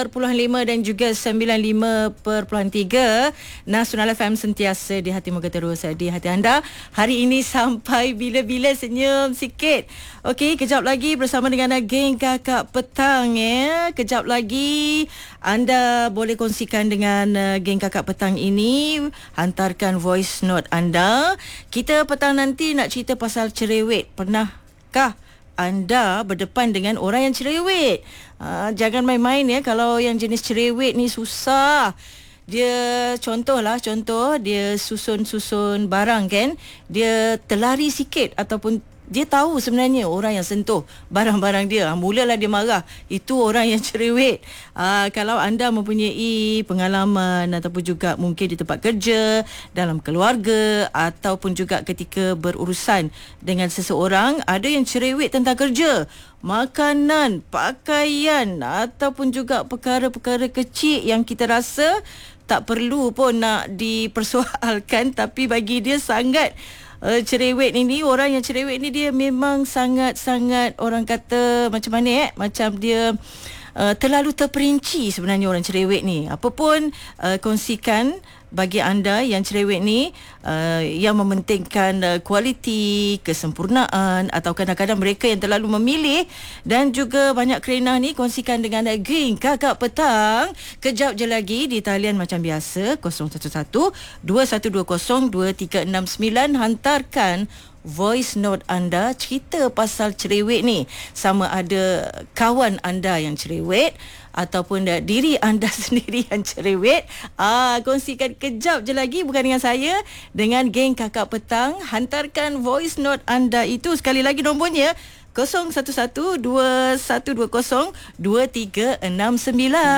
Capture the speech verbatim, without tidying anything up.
perpuluhan lima dan juga sembilan puluh lima perpuluhan tiga. Nasional F M sentiasa di hati, moga terus di hati anda. Hari ini sampai bila-bila senyum sikit. Okey, kejap lagi bersama dengan geng Kakak Petang ya. Kejap lagi anda boleh kongsikan dengan uh, geng Kakak Petang ini, hantarkan voice note anda. Kita petang nanti nak cerita pasal cerewet. Pernahkah anda berdepan dengan orang yang cerewet? Uh, jangan main-main ya. Kalau yang jenis cerewet ni susah. Dia contohlah, contoh dia susun-susun barang kan. Dia terlari sikit ataupun dia tahu sebenarnya orang yang sentuh barang-barang dia. Mulalah dia marah. Itu orang yang cerewet. Aa, kalau anda mempunyai pengalaman ataupun juga mungkin di tempat kerja, dalam keluarga ataupun juga ketika berurusan dengan seseorang, ada yang cerewet tentang kerja, makanan, pakaian ataupun juga perkara-perkara kecil yang kita rasa tak perlu pun nak dipersoalkan, tapi bagi dia sangat Uh, cerewet ini, orang yang cerewet ni dia memang sangat-sangat, orang kata macam mana eh, macam dia uh, terlalu terperinci sebenarnya orang cerewet ni. Apapun uh, kongsikan bagi anda yang cerewet ni, uh, yang mementingkan uh, kualiti, kesempurnaan, atau kadang-kadang mereka yang terlalu memilih dan juga banyak kerenah ni, kongsikan dengan uh, geng Kakak Petang. Kejap je lagi di talian macam biasa kosong satu satu dua satu dua kosong dua tiga enam sembilan. Hantarkan voice note anda, cerita pasal cerewet ni. Sama ada kawan anda yang cerewet ataupun uh, diri anda sendiri yang cerewet. Ah, kongsikan kejap je lagi, bukan dengan saya, dengan geng Kakak Petang. Hantarkan voice note anda itu. Sekali lagi nombornya kosong satu satu dua satu dua kosong dua tiga enam sembilan.